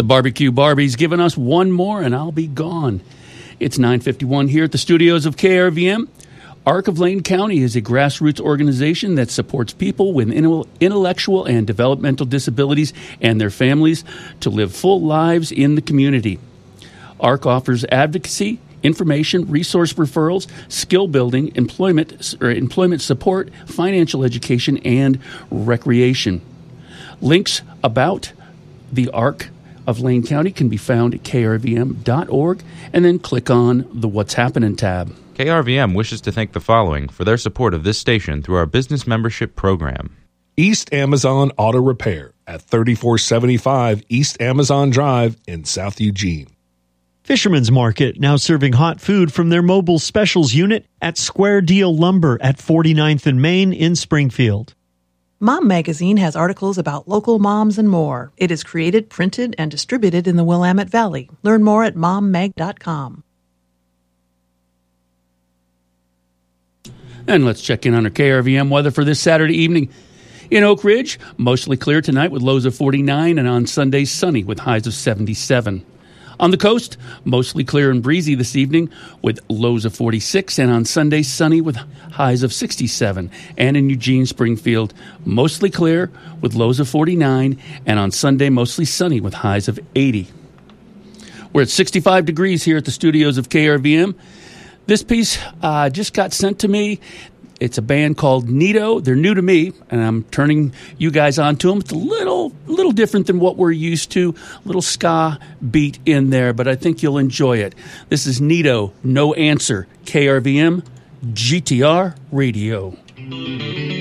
The Barbecue Barbie's giving us one more and I'll be gone. It's 9:51 here at the studios of KRVM. ARC of Lane County is a grassroots organization that supports people with intellectual and developmental disabilities and their families to live full lives in the community. ARC offers advocacy, information, resource referrals, skill building, employment support, financial education, and recreation. Links about the ARC of Lane County can be found at krvm.org, and then click on the What's Happening tab. KRVM wishes to thank the following for their support of this station through our business membership program. East Amazon Auto Repair at 3475 East Amazon Drive in South Eugene. Fisherman's Market, now serving hot food from their mobile specials unit at Square Deal Lumber at 49th and Main in Springfield. Mom Magazine has articles about local moms and more. It is created, printed, and distributed in the Willamette Valley. Learn more at mommag.com. And let's check in on our KRVM weather for this Saturday evening. In Oak Ridge, mostly clear tonight with lows of 49, and on Sunday, sunny with highs of 77. On the coast, mostly clear and breezy this evening with lows of 46, and on Sunday, sunny with highs of 67. And in Eugene, Springfield, mostly clear with lows of 49, and on Sunday, mostly sunny with highs of 80. We're at 65 degrees here at the studios of KRVM. This piece just got sent to me. It's a band called Nito. They're new to me, and I'm turning you guys on to them. It's a little different than what we're used to. A little ska beat in there, but I think you'll enjoy it. This is Nito, No Answer, KRVM, GTR Radio.